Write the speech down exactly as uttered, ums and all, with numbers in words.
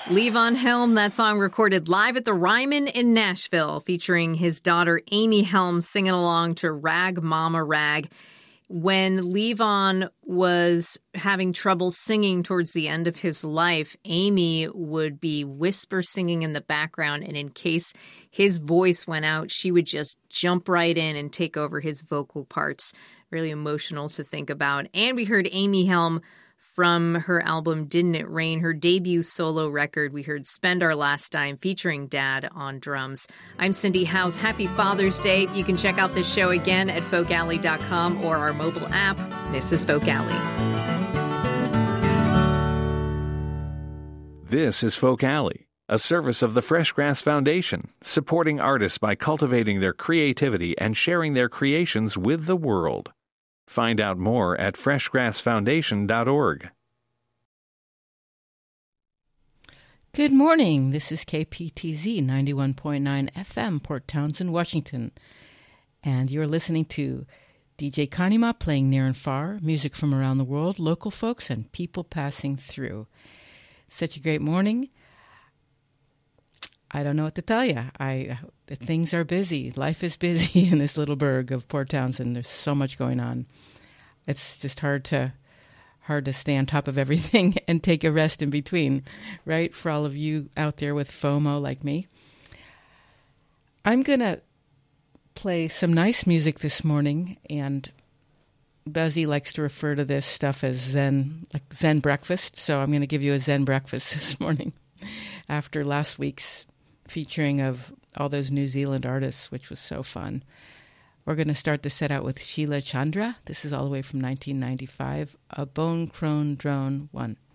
Levon Helm, that song recorded live at the Ryman in Nashville, featuring his daughter Amy Helm singing along to Rag Mama Rag. When Levon was having trouble singing towards the end of his life, Amy would be whisper singing in the background, and in case his voice went out, she would just jump right in and take over his vocal parts. Really emotional to think about. And we heard Amy Helm from her album Didn't It Rain, her debut solo record. We heard Spend Our Last Dime featuring Dad on drums. I'm Cindy Howes. Happy Father's Day. You can check out this show again at folk alley dot com or our mobile app. This is Folk Alley. This is Folk Alley, a service of the Fresh Grass Foundation, supporting artists by cultivating their creativity and sharing their creations with the world. Find out more at fresh grass foundation dot org. Good morning. This is K P T Z ninety-one point nine F M, Port Townsend, Washington. And you're listening to D J Kanima playing near and far, music from around the world, local folks, and people passing through. Such a great morning. I don't know what to tell you. I things are busy. Life is busy in this little burg of Port Townsend. There's so much going on. It's just hard to hard to stay on top of everything and take a rest in between, right? For all of you out there with FOMO like me. I'm going to play some nice music this morning, and Buzzy likes to refer to this stuff as Zen, like Zen breakfast. So I'm going to give you a Zen breakfast this morning after last week's featuring of all those New Zealand artists, which was so fun. We're going to start the set out with Sheila Chandra. This is all the way from nineteen ninety-five, A Bone Crone Drone one.